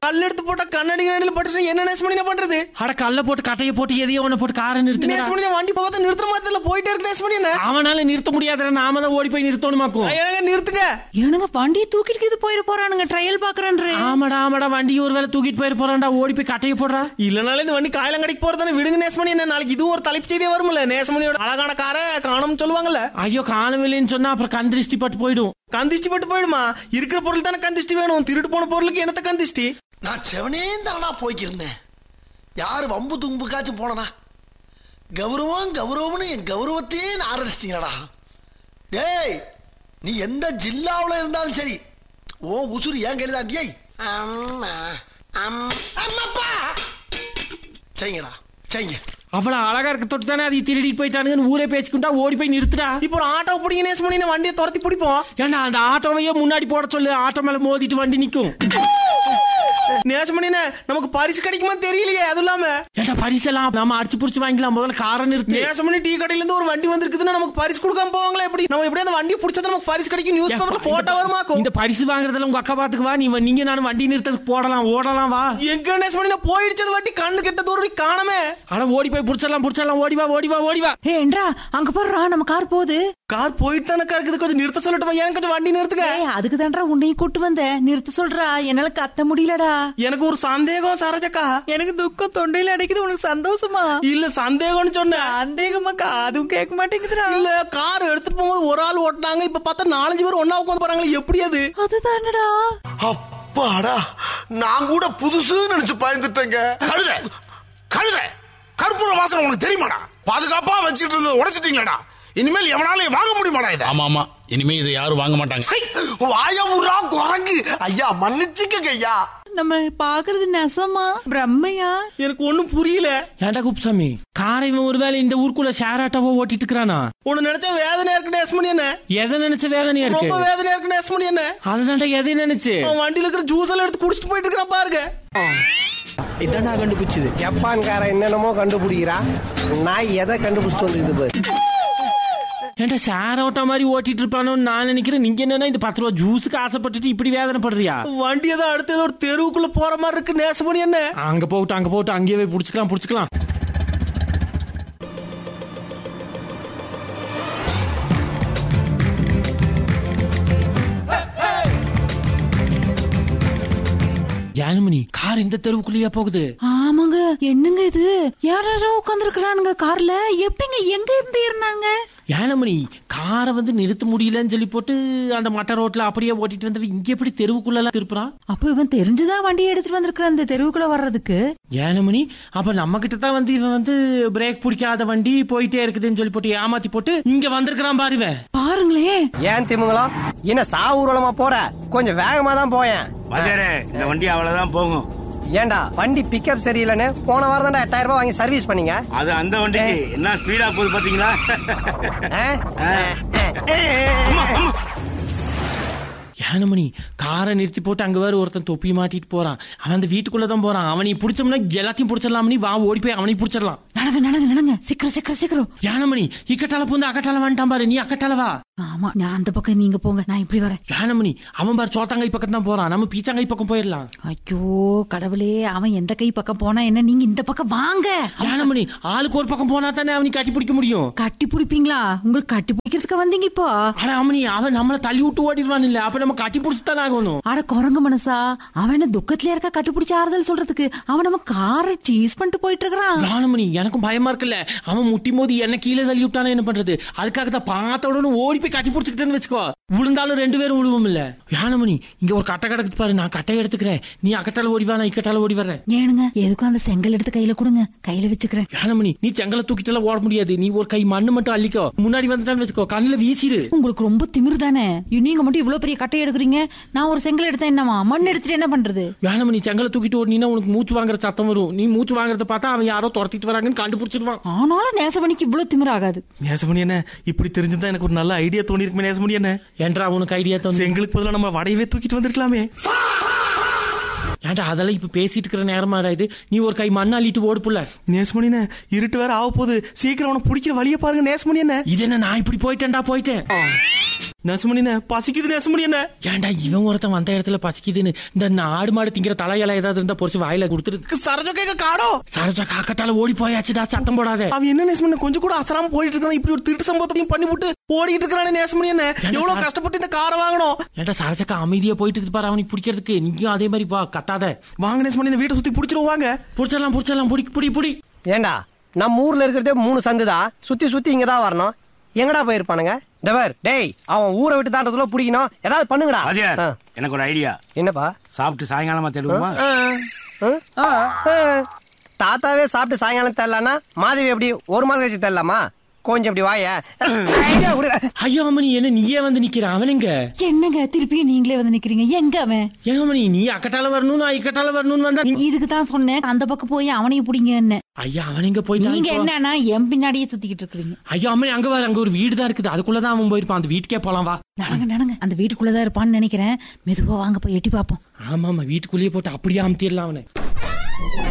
கல் எடுத்து போட்டா கண்ணாடி கண்ணாடியில பட்டு என்ன நேசமணி என்ன பண்றது? அட கல்ல போட்டு கட்டைய போட்டு எதையோ ஒண்ணு போட்டு காரை நிறுத்துங்க. நேசமணி வண்டி போகாத நிறுத்துற மாதிரி போயிட்டே இருக்கு நேசமணி. என்ன அவனால நிறுத்த முடியாத, நாம தான் ஓடி போய் நிறுத்தணுமாக்கும். நிறுத்துங்க. ஏனுங்க வண்டியை தூக்கிட்டு போயிட போறானுங்க, ட்ரையல் பாக்குறேன். ஆமாடா வண்டி ஒருவேளை தூக்கிட்டு போயிட போறான்டா, ஓடி போய் கட்டைய போடுறா. இல்லனால இந்த வண்டி காயலங்கடைக்கு போறதானே விடுங்க நேசமணி. என்ன நாளைக்கு இது ஒரு தலைப்பு செய்தியே வரும்ல, நேசமணியோட அழகான காரை காணும் சொல்லுவாங்கல்ல. ஐயோ காணவில்லைன்னு சொன்னா அப்புறம் கந்திருஷ்டி பட்டு போயிடும். கந்திஷ்டி பட்டு போயிடுமா? இருக்கிற பொருள் தானே கந்திஷ்டி வேணும். திருட்டு போன பொருளுக்கு என்னத்த கந்திஷ்டி? நான் செவனே தானா போய்க்கிருந்தேன். யாரு வம்பு தும்புக்காச்சும் போனனா? கௌரவம்னு என் கௌரவத்தையே ஆரம்பிச்சிட்டீங்களா? டேய், நீ எந்த ஜில்லாவில் இருந்தாலும் சரி, ஓ உசுறு ஏன் கையில் தாண்டியை செய்யுங்கடா, செய்யுங்க. அவ்வளவு அழகா இருக்க தொட்டு தானே அதை திருடிட்டு போயிட்டானுங்கன்னு ஊரே பேச்சுக்கிட்டா ஓடி போய் நிறுத்துடா. இப்போ ஒரு ஆட்டோ பிடிங்க நேசமணி, வண்டியை துரத்தி பிடிப்போம். ஏன்னா அந்த ஆட்டோவையே முன்னாடி போட சொல்லு, ஆட்டோ மேல மோதிட்டு வண்டி நிக்கும். நேசமணி நமக்கு பரிசு கிடைக்குமா தெரியலையே. அது இல்லாம ஏன்டா பரிசெல்லாம் நம்ம அடிச்சு புடிச்சு வாங்கிக்கலாம். முதல்ல காரை நிறுத்து. நேசமணி டீ கடையில இருந்து ஒரு வண்டி வந்திருக்குதுன்னா நமக்கு பரிசு கொடுக்காம போவாங்களா? எப்படி நம்ம எப்படி அந்த வண்டியை பிடிச்சா நமக்கு பரிசு கிடைக்கும்? நியூஸ் பேப்பர்ல போட்டோ வருமாக்கும். இந்த பரிசு வாங்குறதுல உங்க அக்கா பாத்துக்கு வா. நீங்க நானும் வண்டி நிறுத்ததுக்கு போடலாம், ஓடலாம் வா. எங்க நேசமணி போயிடுச்சது வண்டி, கண்ணு கெட்ட தூரம் காணமே. ஆனா ஓடி போய் புடிச்சிடலாம். ஓடிவா. ஏன்றா அங்க போடுறா, நம்ம கார் போகுது. கார் போயிட்டு தானே இருக்குது, கொஞ்சம் நிறுத்த சொல்லட்டுமா? எனக்கு கொஞ்சம் வண்டி நிறுத்துங்க. அதுக்கு தான்டா உன்னையும் கூட்டு வந்த, நிறுத்த சொல்றா. என்னால கத்த முடியலடா. எனக்கு ஒரு சந்தேகம் சரோஜக்கா. எனக்கு துக்கம் தொண்டையில அடைக்குது. உனக்கு சந்தோஷமா? இல்ல சந்தேகம்னு சொன்னேன். சந்தேகமாக்கா அதுவும் கேட்க மாட்டேங்குதுடா. இல்ல கார் எடுத்துட்டு போகும்போது ஒரு ஆள் ஓட்டினாங்க, இப்ப பார்த்தா 4-5 பேர் ஒன்னா உட்காந்து போறாங்களே, எப்படி அது? அதுதானடா. அப்பாடா, நான் கூட புதுசு நினைச்சு பயந்துட்டேங்க. கழுத கற்பூர வாசனை உனக்கு தெரியுமாடா? பாதுகாப்பா வச்சுட்டு இருந்தது உடைச்சிட்டீங்களாடா. இனிமேல் எவனாலையும் வாங்க முடியுமாடா இதை? ஆமா இனிமே இதை யாரும் வாங்க மாட்டாங்க. வாயமுறா குரங்கு. ஐயா மன்னிச்சுக்கங்க ஐயா. நம்ம பாக்குறது நெசமா பிரம்மையா? எனக்கு ஒண்ணும் புரியல. ஏன்டா குப்சாமி, காரை ஒருவேளை இந்த ஊருக்குள்ள ஷேர் ஆட்டோவோ ஓட்டிட்டு இருக்கிறானா? உன்னை நினைச்சா வேதனையா இருக்கு நேசமணி. என்ன எதை நினைச்ச வேதனையா இருக்கு? ரொம்ப வேதனையா இருக்கு நேசமணி. என்ன அதுதான்டா எதை நினைச்சு வண்டியில இருக்கிற ஜூஸ் எல்லாம் எடுத்து குடிச்சிட்டு போயிட்டு இருக்கிறான் பாருங்க. இதான் நான் கண்டுபிடிச்சது. ஜப்பான்கார என்னென்னமோ கண்டுபிடிக்கிறா, நான் எதை கண்டுபிடிச்சிட்டு வந்தது பாரு. ஏன்டா ஷேர் ஆட்டோ மாதிரி ஓட்டிட்டு இருப்பானு நான் நினைக்கிறேன். நீங்க என்னன்னா இந்த 10 ரூபா ஜூஸுக்கு ஆசைப்பட்டுட்டு இப்படி வேதனைப்படுறியா? வண்டியை தான் அடுத்து ஏதோ ஒரு தெருவுக்குள்ள போற மாதிரி இருக்கு நேசமணி. என்ன அங்க போட்டு அங்கேயே போய் புடிச்சுக்கலாம். ஜானமணி, கார் இந்த தெருவுக்குள்ளேயா போகுது? ஆமாங்க. என்னங்க இது, யாரோ உட்கார்ந்து இருக்கிறானுங்க கார்ல. எப்படிங்க எங்க இருந்து ஏறினாங்க? ஜானமணி, காரை நிறுத்த முடியலன்னு சொல்லி போட்டு அந்த மட்ட ரோட்ல அப்படியே ஓட்டிட்டு வந்து இங்க எப்படி தெருவுக்குள்ள திருப்புறான்? அப்ப இவன் தெரிஞ்சுதான் வண்டியை எடுத்துட்டு வந்திருக்கான் இந்த தெருவுக்குள்ள வர்றதுக்கு. ஜானமணி, அப்ப நம்ம கிட்ட தான் இவன் பிரேக் பிடிக்காத வண்டி போயிட்டே இருக்குதுன்னு சொல்லி போட்டு ஏமாத்தி போட்டு இங்க வந்திருக்கான் பாருவ. பாருங்களேன். ஏன் திமுங்கலாம் என்ன சாவூர்வலமா போற? கொஞ்சம் வேகமா தான் போயேன். இந்த வண்டி அவ்வளவுதான் போகும். ஏண்டா வண்டி பிக்கப் சரியில்லைன்னு போன வாரம் தான் 8000 ரூபாய் வாங்கி சர்வீஸ் பண்ணீங்க. அது அந்த வண்டிக்கு என்ன ஸ்பீடா போகுது பாத்தீங்களா? ஏனமணி, காரை நிறுத்தி போட்டு அங்க வேற ஒருத்தன் தொப்பி மாட்டிட்டு போறான். அவன் அந்த வீட்டுக்குள்ளதான் போறான். அவனை பிடிச்சோம்னா எல்லாத்தையும் பிடிச்சிடலாம். வா ஓடி போய் அவனை பிடிச்சிடலாம். நடங்க சீக்கிரம். யானமணி, இக்கட்டால பூந்து அக்கட்டால வந்துட்டான் பாரு. நீ அக்கட்டால வா. ஆமா, நான் அந்த பக்கம், நீங்க போங்க, நான் இப்படி வரேன். யானமணி, அவன் பாரு சோத்தாங்கை பக்கம் தான் போறான். நம்ம பீச்சாங்கை பக்கம் போயிடலாம். ஐயோ கடவுளே, அவன் எந்த கை பக்கம் போனா என்ன, நீங்க இந்த பக்கம் வாங்க. யானமணி, ஆளுக்கு ஒரு பக்கம் போனா தானே அவனை கட்டி பிடிக்க முடியும். கட்டி பிடிப்பீங்களா? உங்களுக்கு கட்டி பிடிக்கிறதுக்கு வந்தீங்க இப்போ? ஆனா அம்மனி, அவன் நம்மள தள்ளி விட்டு ஓடிடுவான். இல்ல அப்ப நம்ம கட்டி பிடிச்சுதான் ஆகணும். ஆட குரங்கு மனசா, அவன் என்ன துக்கத்துல இருக்க கட்டி பிடிச்ச ஆறுதல் சொல்றதுக்கு? அவன் நம்ம காரை சீஸ் பண்ணிட்டு போயிட்டு இருக்கிறான். யானமணி, எனக்கும் பயமா இருக்குல்ல. அவன் முட்டி மோதி என்ன கீழே தள்ளி விட்டானா என்ன பண்றது? அதுக்காக தான் பார்த்த உடனே ஓடி போய் கட்டி பிடிச்சுக்கிட்டேன்னு வச்சுக்கோ. விழுந்தாலும் 2 பேரும் விழுவும் இல்ல. யானமணி, இங்க ஒரு கட்டை கிடக்கு பாரு. நான் கட்டை எடுத்துக்கிறேன். நீ அக்கட்டால ஓடிவா, நான் இக்கட்டால ஓடி வர்றேன். ஏனுங்க, எதுக்கும் அந்த செங்கல் எடுத்து கையில கொடுங்க, கையில வச்சுக்கிறேன். யானமணி, நீ செங்கலை தூக்கிட்டு ஓட முடியாது. நீ ஒரு கை மண்ணு மட்டும் அள்ளிக்கோ. முன்னாடி வந்துட்டான்னு வச்சுக்கோ, கண்ணுல வீசிடு. உங்களுக்கு ரொம்ப திமிரு தானே, நீங்க மட்டும் இவ்வளவு பெரிய கட்டை எடுக்கிறீங்க. நான் ஒரு செங்கல் எடுத்தேன், என்னமா மண் எடுத்துட்டு என்ன பண்றது? யானமணி, செங்கலை தூக்கிட்டு ஓடினா உனக்கு மூச்சு வாங்குற சத்தம் வரும். நீ மூச்சு வாங்குறத பார்த்தா அவன் யாரோ துரத்திட்டு வராங்கன்னு கண்டுபிடிச்சிருவான். ஆனாலும் நேசமணிக்கு இவ்வளவு திமிரு ஆகாது. நேசமணி என்ன இப்படி தெரிஞ்சுதான் எனக்கு ஒரு நல்ல ஐடியா தோணி இருக்கு. நேசமணி என்ன என்றா உனக்கு ஐடியா தோணு? எங்களுக்கு பதிலா நம்ம வடையவே தூக்கிட்டு வந்திருக்கலாமே. ஏன்டா அதெல்லாம் இப்ப பேசிட்டு இருக்கிற நேரமா இது? நீ ஒரு கை மண்ணு அள்ளிட்டு ஓடு புள்ள. நேசமணி என்ன இருட்டு வேற ஆக போகுது, சீக்கிரம் அவனை பிடிக்கிற வழிய பாருங்க. நேசமணி என்ன இது என்ன, நான் இப்படி போயிட்டேன். நெசமணிண்ணே பசிக்குது நெசமணி என்ன. ஏன்டா இவன் ஒருத்தன் வந்த இடத்துல பசிக்குதுன்னு இந்த ஆடு மாடு திங்கிற தலையில ஏதாவது இருந்தா பொறிச்சு வாயில கொடுத்துட்டு சரஜோ கேட்க காடோ சரஜா காக்கட்டால ஓடி போயாச்சுடா, சத்தம் போடாத. அவன் என்ன நெசமணி கொஞ்சம் கூட அசராம போயிட்டு இருக்கான். இப்படி ஒரு திருட்டு சம்பவத்தையும் பண்ணி விட்டு ஓடிட்டு இருக்கானே நெசமணி என்ன. எவ்வளவு கஷ்டப்பட்டு இந்த காரை வாங்கணும். ஏன்டா சரஜாக்கா அமைதியா போயிட்டு இருக்கு பாரு, அவனுக்கு பிடிக்கிறதுக்கு. நீயும் அதே மாதிரி பா, கத்தாத. வாங்க நெசமணி வீட்டை சுத்தி புடிச்சிருவாங்க. புடிச்சிடலாம் புடி. ஏண்டா நம்ம ஊர்ல இருக்கிறதே 3 சந்துதான், சுத்தி சுத்தி இங்கதான் வரணும். எங்கடா போயிருப்பானுங்க? டவர் டேய், அவன் ஊரை விட்டு தாண்டதுல பிடிக்கணும். ஏதாவது பண்ணுங்கடா. எனக்கு ஒரு ஐடியா. என்னப்பா? சாப்பிட்டு சாயங்காலமா தேடுவோமா? தாத்தாவே சாப்பிட்டு சாயங்காலம் தரலான்னா மாதவி எப்படி 1 மாதம் கழிச்சு தரலாமா? கொஞ்சம் இப்படி வாய. ஐயோ அம்மனி, என்ன நீயே வந்து நிக்கிற? அவனுங்க என்னங்க திருப்பியும் நீங்களே வந்து நிக்கிறீங்க? எங்க அவன்? ஏன் அம்மனி, நீ அக்கட்டால வரணும் நான் இக்கட்டால வரணும்னு வந்தா இதுக்கு தான் சொன்னேன் அந்த பக்கம் போய் அவனையும் பிடிங்க என்ன. ஐயா அவனுங்க போய் நீங்க என்னன்னா என் பின்னாடியே சுத்திக்கிட்டு இருக்கீங்க. ஐயோ அம்மனி, அங்க ஒரு வீடு தான் இருக்குது, அதுக்குள்ளதான் அவன் போயிருப்பான். அந்த வீட்டுக்கே போலாம் வா. நடங்க அந்த வீட்டுக்குள்ளதான் இருப்பான்னு நினைக்கிறேன். மெதுவா வாங்க போய் எட்டி பாப்போம். ஆமா வீட்டுக்குள்ளேயே போட்டு அப்படியே அமுத்திடலாம் அவனை.